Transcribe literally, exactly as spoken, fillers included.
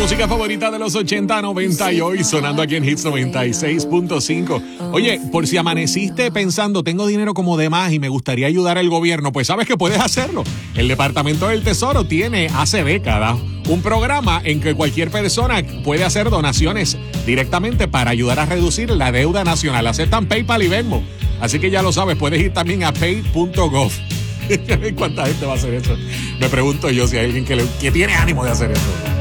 música favorita de los ochenta, noventa y hoy sonando aquí en Hits noventa y seis punto cinco. Oye, por si amaneciste pensando, tengo dinero como de más y me gustaría ayudar al gobierno, pues sabes que puedes hacerlo. El Departamento del Tesoro tiene hace décadas un programa en que cualquier persona puede hacer donaciones directamente para ayudar a reducir la deuda nacional. Aceptan PayPal y Venmo. Así que ya lo sabes, puedes ir también a pay punto gov. ¿Cuánta gente va a hacer eso? Me pregunto yo si hay alguien que, le, que tiene ánimo de hacer eso.